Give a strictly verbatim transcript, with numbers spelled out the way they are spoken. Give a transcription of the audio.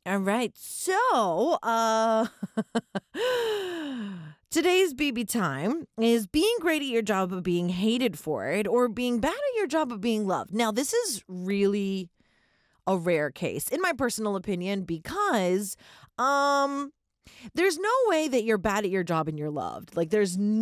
All right. So, uh, today's B B time is being great at your job of being hated for it or being bad at your job of being loved. Now, this is really a rare case, in my personal opinion, because um, there's no way that you're bad at your job and you're loved. Like, there's